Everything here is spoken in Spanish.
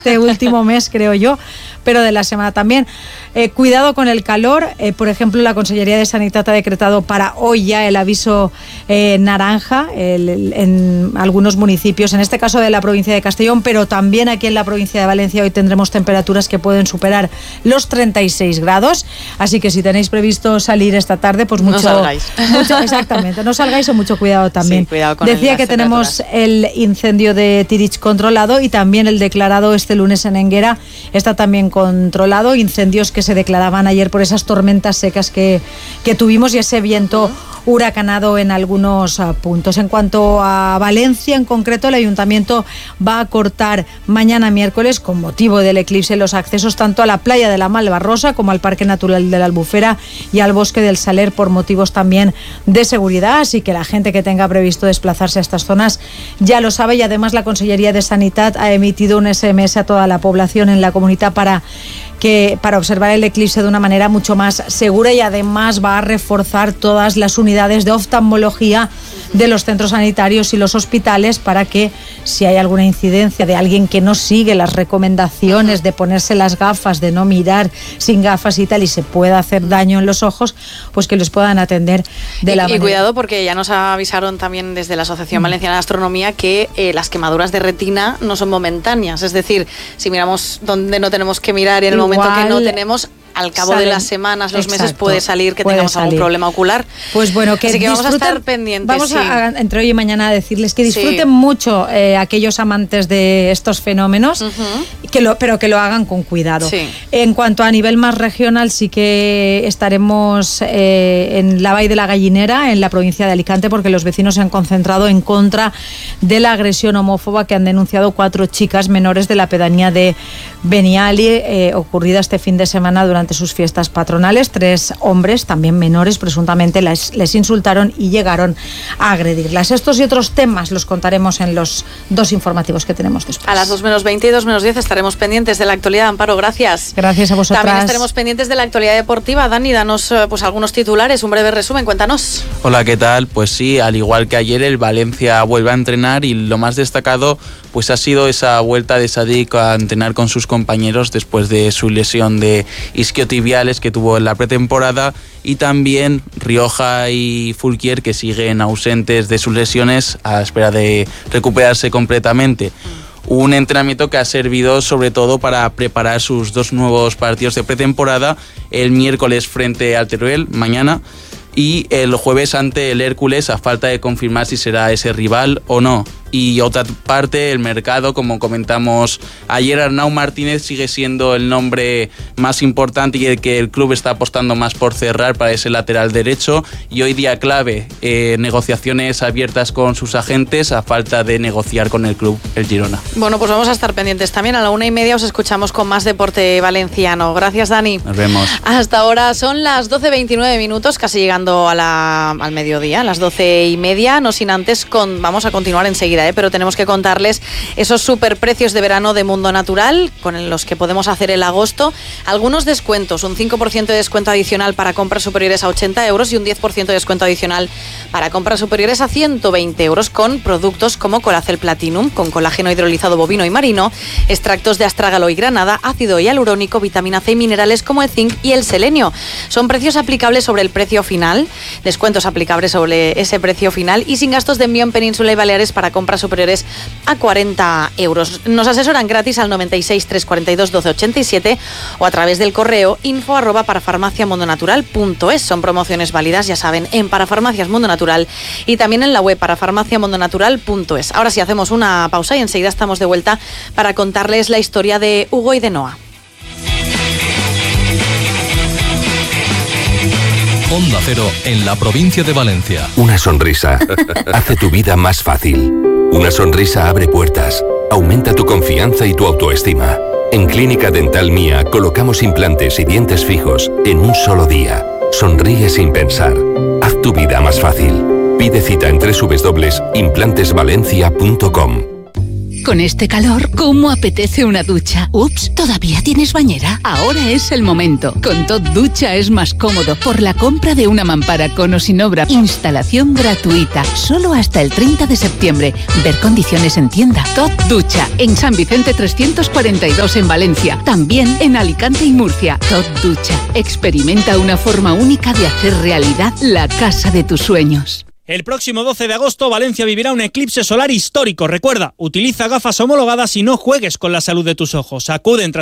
este último mes, creo yo, pero de la semana también. Cuidado con el calor. Por ejemplo, la Consellería de Sanitat ha decretado para hoy ya el aviso naranja en algunos municipios, en este caso de la provincia de Castellón, pero también aquí en la provincia de Valencia hoy tendremos temperaturas que pueden superar los 36 grados. Así que si tenéis previsto salir esta tarde, pues mucho... No salgáis. Exactamente, no salgáis o mucho cuidado también. Sí, cuidado con Decía que tenemos el incendio de Tirich controlado y también el declarado este lunes en Enguera está también controlado. Incendios que se declaraban ayer por esas tormentas secas que tuvimos y ese viento huracanado en algunos puntos. En cuanto a Valencia, en concreto, el Ayuntamiento va a cortar mañana miércoles, con motivo del eclipse, los accesos tanto a la playa de la Malvarrosa como al Parque Natural de la Albufera y al Bosque del Saler por motivos también de seguridad, así que la gente que tenga previsto desplazarse a estas zonas ya lo sabe. Y además la Consellería de Sanitat ha emitido un SMS a toda la población en la comunidad para observar el eclipse de una manera mucho más segura, y además va a reforzar todas las unidades de oftalmología de los centros sanitarios y los hospitales para que, si hay alguna incidencia de alguien que no sigue las recomendaciones de ponerse las gafas, de no mirar sin gafas y tal, y se pueda hacer daño en los ojos, pues que los puedan atender de la manera. Y cuidado, porque ya nos avisaron también desde la Asociación Valenciana de Astronomía que las quemaduras de retina no son momentáneas, es decir, si miramos donde no tenemos que mirar y en el momento que no tenemos, al cabo de las semanas, los meses, puede salir que tengamos algún problema ocular. Pues bueno, que así que vamos a estar pendientes. Vamos entre hoy y mañana a decirles que disfruten mucho aquellos amantes de estos fenómenos, pero que lo hagan con cuidado. En cuanto a nivel más regional, sí que estaremos en la Vall de la Gallinera, en la provincia de Alicante, porque los vecinos se han concentrado en contra de la agresión homófoba que han denunciado 4 chicas menores de la pedanía de Beniali, ocurrida este fin de semana durante sus fiestas patronales. 3 hombres, también menores, presuntamente les insultaron y llegaron a agredirlas. Estos y otros temas los contaremos en los 2 informativos que tenemos después. A las 2 menos 20 y 2 menos 10 estaremos pendientes de la actualidad. Amparo, gracias. Gracias a vosotras. También estaremos pendientes de la actualidad deportiva. Dani, danos pues algunos titulares, un breve resumen, cuéntanos. Hola, ¿qué tal? Pues sí, al igual que ayer, el Valencia vuelve a entrenar y lo más destacado pues ha sido esa vuelta de Sadik a entrenar con sus compañeros después de su lesión de isquiotibiales que tuvo en la pretemporada, y también Rioja y Fulquier, que siguen ausentes de sus lesiones a la espera de recuperarse completamente. Un entrenamiento que ha servido sobre todo para preparar sus 2 nuevos partidos de pretemporada, el miércoles frente al Teruel, mañana, y el jueves ante el Hércules, a falta de confirmar si será ese rival o no. Y otra parte, el mercado, como comentamos ayer, Arnau Martínez sigue siendo el nombre más importante y el que el club está apostando más por cerrar para ese lateral derecho, y hoy día clave, negociaciones abiertas con sus agentes a falta de negociar con el club, el Girona. Bueno, pues vamos a estar pendientes también. A la 1:30 os escuchamos con más deporte valenciano. Gracias, Dani. Nos vemos. Hasta ahora son las 12:29 minutos, casi llegando al mediodía, a las 12:30, no sin antes vamos a continuar enseguida, pero tenemos que contarles esos superprecios de verano de Mundo Natural con los que podemos hacer el agosto. Algunos descuentos, un 5% de descuento adicional para compras superiores a 80 euros y un 10% de descuento adicional para compras superiores a 120 euros con productos como Colacel Platinum, con colágeno hidrolizado bovino y marino, extractos de astrágalo y granada, ácido hialurónico, vitamina C y minerales como el zinc y el selenio. Son precios aplicables sobre el precio final, descuentos aplicables sobre ese precio final y sin gastos de envío en Península y Baleares para compras superiores a 40 euros. Nos asesoran gratis al 96 342 1287 o a través del correo info@parafarmaciamundonatural.es. Son promociones válidas, ya saben, en Parafarmacias Mundo Natural y también en la web parafarmaciamundonatural.es. Ahora sí, hacemos una pausa y enseguida estamos de vuelta para contarles la historia de Hugo y de Noa. Onda Cero en la provincia de Valencia. Una sonrisa hace tu vida más fácil. Una sonrisa abre puertas, aumenta tu confianza y tu autoestima. En Clínica Dental Mía colocamos implantes y dientes fijos en un solo día. Sonríe sin pensar. Haz tu vida más fácil. Pide cita en www.implantesvalencia.com. Con este calor, ¿cómo apetece una ducha? Ups, ¿todavía tienes bañera? Ahora es el momento. Con Tot Ducha es más cómodo por la compra de una mampara con o sin obra. Instalación gratuita, solo hasta el 30 de septiembre. Ver condiciones en tienda. Tot Ducha, en San Vicente 342 en Valencia. También en Alicante y Murcia. Tot Ducha, experimenta una forma única de hacer realidad la casa de tus sueños. El próximo 12 de agosto, Valencia vivirá un eclipse solar histórico. Recuerda, utiliza gafas homologadas y no juegues con la salud de tus ojos. Acuden